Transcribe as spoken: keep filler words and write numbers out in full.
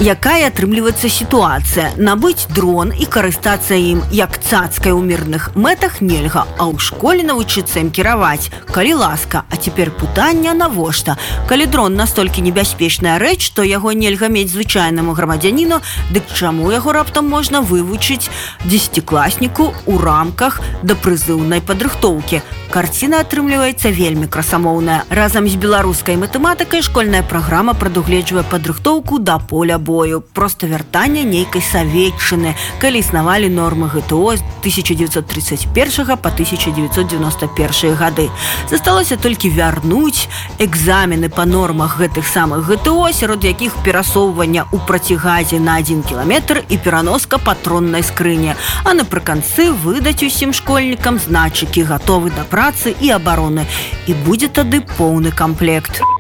Якая атрымліваецца сітуацыя? Набыць дрон і карыстацца ім як цацкай у мірных мэтах нельга, а ў школе навучыцца ім кіраваць, калі ласка. А цяпер пытанне навошта? Калі дрон настолькі небяспечная рэч, то яго нельга мець звычайнаму грамадзяніну, дык чаму яго раптам можна вывучыць дзесяцікласніку ў рамках дапрызыўнай падрыхтоўкі? Карціна атрымліваецца вельмі красамоўная. Разам з беларускай матэматыкай школьная праграма прадугледжвае падрыхтоўку да поля бою. Проста вяртанне нейкай савецчыны, калі існавалі нормы ГТО з тысяча дзевяцьсот тридцать первого па тысяча дзевяцьсот девяносто первый гады. Засталося толькі вярнуць экзамены па нормах гэтых самых ГТО, сярод якіх перасоўвання ў працігазе на адзін кіламетр і пераноска патроннай скрыні. А напрыканцы выдаць усім школьнікам значыкі «Гатовы да працы і абароны». І будзе тады поўны камплект.